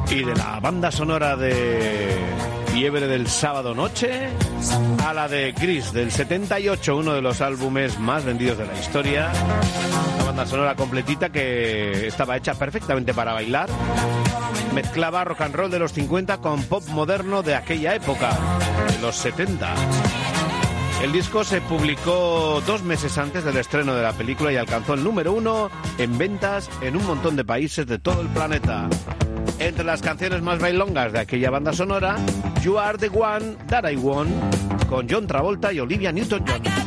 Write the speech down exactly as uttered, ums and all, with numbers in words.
Y de la banda sonora de Fiebre del sábado noche a la de Gris del setenta y ocho, uno de los álbumes más vendidos de la historia. Una banda sonora completita que estaba hecha perfectamente para bailar. Mezclaba rock and roll de los cincuenta con pop moderno de aquella época, de los setenta. El disco se publicó dos meses antes del estreno de la película y alcanzó el número uno en ventas en un montón de países de todo el planeta. Entre las canciones más bailongas de aquella banda sonora, You Are the One That I Want, con John Travolta y Olivia Newton-John.